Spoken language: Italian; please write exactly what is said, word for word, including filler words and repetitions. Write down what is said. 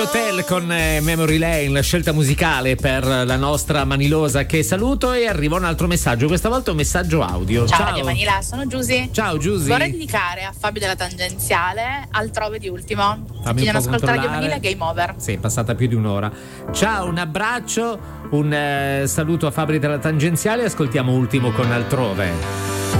Hotel con eh, Memory Lane, la scelta musicale per la nostra Manilosa, che saluto. E arriva un altro messaggio, questa volta un messaggio audio. Ciao, Ciao Radio Manila, sono Giusy. Ciao Giusy. Vorrei dedicare a Fabio della Tangenziale Altrove di Ultimo. Fammi Chi un non po' ascolta Radio controllare. Manila, game over. Sì, è passata più di un'ora. Ciao, un abbraccio, un eh, saluto a Fabri della Tangenziale. Ascoltiamo Ultimo con Altrove.